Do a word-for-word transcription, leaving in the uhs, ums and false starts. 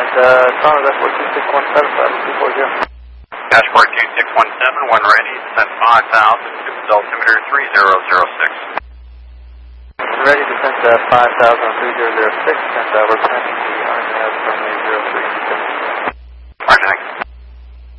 uh, Toronto, dashboard two six one seven, five two four zero. Dashboard two six one seven, when ready, descend five thousand to altimeter three zero zero six. Ready, descend uh, five thousand three zero zero six, and uh, we're planning the R N A V runway zero three.